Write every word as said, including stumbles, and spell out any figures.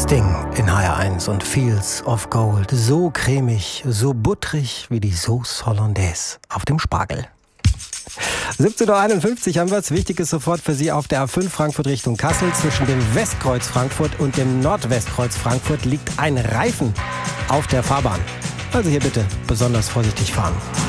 Sting in H R eins und Fields of Gold. So cremig, so buttrig wie die Sauce Hollandaise auf dem Spargel. siebzehn Uhr einundfünfzig haben wir es. Wichtig ist sofort für Sie auf der A fünf Frankfurt Richtung Kassel. Zwischen dem Westkreuz Frankfurt und dem Nordwestkreuz Frankfurt liegt ein Reifen auf der Fahrbahn. Also hier bitte besonders vorsichtig fahren.